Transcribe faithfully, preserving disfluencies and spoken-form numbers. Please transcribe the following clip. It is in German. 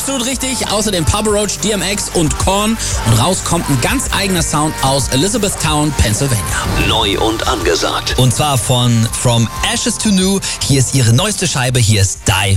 Absolut richtig. Außerdem Papa Roach, D M X und Korn. Und raus kommt ein ganz eigener Sound aus Elizabethtown, Pennsylvania. Neu und angesagt. Und zwar von From Ashes to New. Hier ist ihre neueste Scheibe. Hier ist Die